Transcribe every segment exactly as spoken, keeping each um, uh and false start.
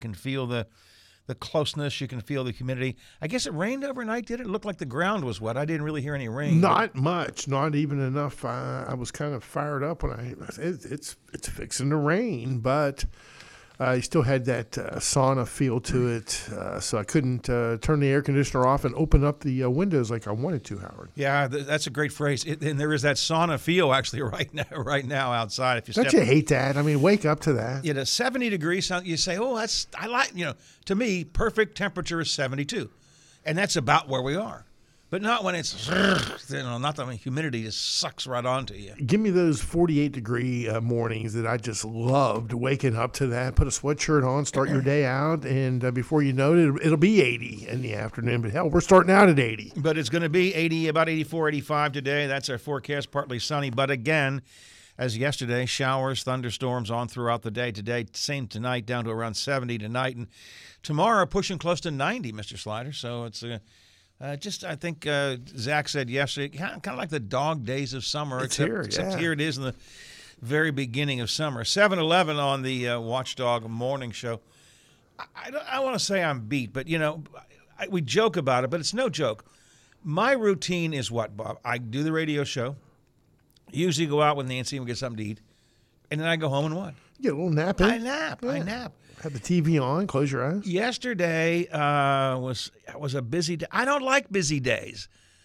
can feel the the closeness. You can feel the humidity. I guess it rained overnight, did it? It looked like the ground was wet. I didn't really hear any rain. Not much, not even enough. Uh, I was kind of fired up when I, I said, it's it's fixing to rain, but uh, you still had that uh, sauna feel to it, uh, so I couldn't uh, turn the air conditioner off and open up the uh, windows like I wanted to, Howard. Yeah, th- that's a great phrase. It, and there is that sauna feel actually right now, right now outside. If you Don't step, you hate that? I mean, wake up to that. you know, seventy degrees, you say, oh, that's, I like, you know, to me, perfect temperature is seventy-two. And that's about where we are. But not when it's, you know, not that humidity just sucks right onto you. Give me those forty-eight degree uh, mornings that I just loved, waking up to that, put a sweatshirt on, start your day out, and uh, before you know it, it'll, it'll be eighty in the afternoon. But hell, we're starting out at eighty. But it's going to be eighty, about eighty-four, eighty-five today. That's our forecast, partly sunny. But again, as yesterday, showers, thunderstorms on throughout the day. Today, same tonight, down to around seventy tonight. And tomorrow, pushing close to ninety, Mister Slider. So it's a... Uh, Uh, just, I think uh, Zach said yesterday, kind of like the dog days of summer. It's except, here, except yeah. here it is in the very beginning of summer. seven eleven on the uh, Watchdog Morning Show. I, I, don't- I want to say I'm beat, but, you know, I, we joke about it, but it's no joke. My routine is what, Bob? I do the radio show, usually go out with Nancy and we get something to eat, and then I go home and what? Get a little nap in. I nap. I Yeah. nap. Have the T V on, close your eyes. Yesterday uh, was was a busy day. I don't like busy days.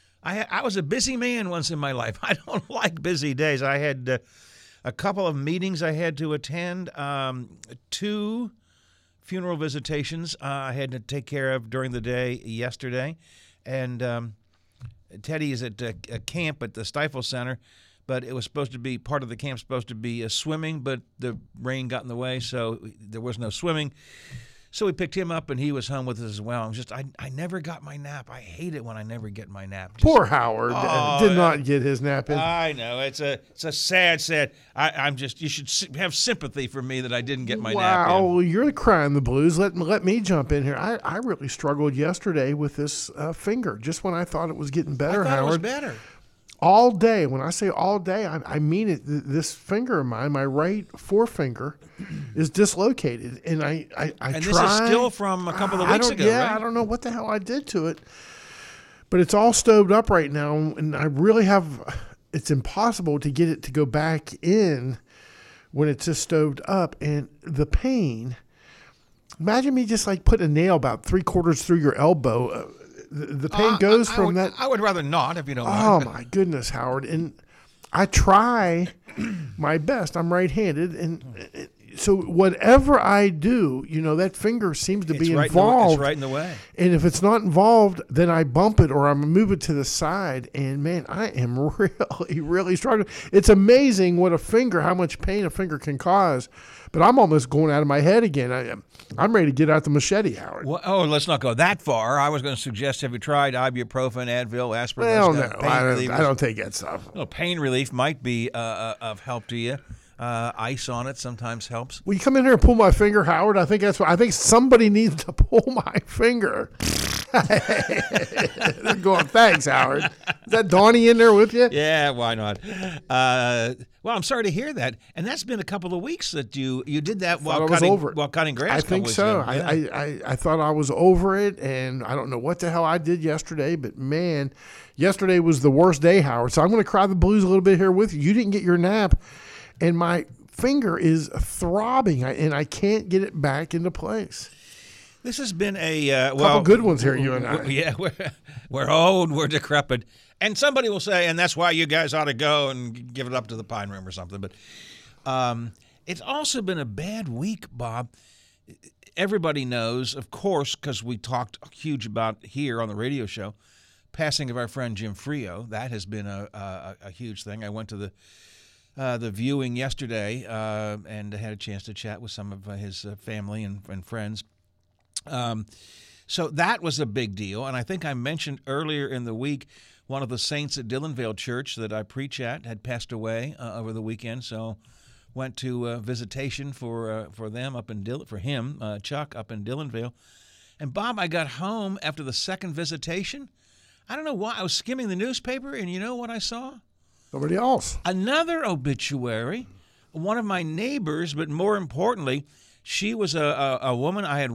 I I was a busy man once in my life. I don't like busy days. I had uh, a couple of meetings I had to attend, um, two funeral visitations uh, I had to take care of during the day yesterday, and um, Teddy is at a, a camp at the Stifel Center. But it was supposed to be, part of the camp supposed to be uh, swimming, but the rain got in the way, so there was no swimming. So we picked him up, and he was home with us as well. I'm just, I, I never got my nap. I hate it when I never get my nap. Just, Poor Howard uh, Oh, did yeah. not get his nap in. I know it's a, it's a sad, sad. I, I'm just, you should s- have sympathy for me that I didn't get my nap in. Wow, you're crying the blues. Let let me jump in here. I, I really struggled yesterday with this uh, finger. Just when I thought it was getting I better, thought Howard. it was better. All day. When I say all day, I, I mean it. Th- This finger of mine, my right forefinger, is dislocated, and I I, I And try. this is still from a couple of I weeks don't- ago, Yeah, right? I don't know what the hell I did to it, but it's all stoved up right now, and I really have. It's impossible to get it to go back in when it's just stoved up, and the pain. Imagine me just like putting a nail about three quarters through your elbow. Uh, the, the pain Uh, goes I, I from would, that. I would rather not, if you don't Oh mind. my goodness, Howard! And I try my best. I'm right-handed, and uh, so whatever I do, you know, that finger seems to It's be right in the- involved. it's right in the way. And if it's not involved, then I bump it or I move it to the side. And man, I am really, really struggling. It's amazing what a finger, how much pain a finger can cause. But I'm almost going out of my head again. I am. I'm ready to get out the machete, Howard. Well, oh, let's not go that far. I was going to suggest, have you tried ibuprofen, Advil, aspirin? Well, those no, kind of pain I don't, relievers? I don't take that stuff. Well, pain relief might be uh, uh, of help to you. Uh, ice on it sometimes helps. Will you come in here and pull my finger, Howard? I think that's what I think somebody needs to pull my finger. They're going, thanks, Howard. Is that Donnie in there with you? Yeah, why not? Uh, well, I'm sorry to hear that. And that's been a couple of weeks that you you did that Thought while I was cutting over it. while cutting grass. I a couple think weeks so. ago. I, Yeah. I, I, I thought I was over it, and I don't know what the hell I did yesterday, but man, yesterday was the worst day, Howard. So I'm going to cry the blues a little bit here with you. You didn't get your nap, and my finger is throbbing, I- and I can't get it back into place. This has been a uh, well, Couple good ones here, you and I. Yeah, we're, we're old, we're decrepit, and somebody will say, and that's why you guys ought to go and give it up to the Pine Room or something. But um, it's also been a bad week, Bob. Everybody knows, of course, because we talked huge about here on the radio show, passing of our friend Jim Frio. That has been a a, a huge thing. I went to the uh, the viewing yesterday uh, and had a chance to chat with some of uh, his uh, family and, and friends. Um, so that was a big deal. And I think I mentioned earlier in the week, one of the saints at Dillonvale Church that I preach at had passed away uh, over the weekend. So went to uh, visitation for uh, for them up in Dill- for him, uh, Chuck, up in Dillonvale. And Bob, I got home after the second visitation. I don't know why. I was skimming the newspaper, and you know what I saw? Somebody else. Another obituary. One of my neighbors, but more importantly, She was a, a, a woman I had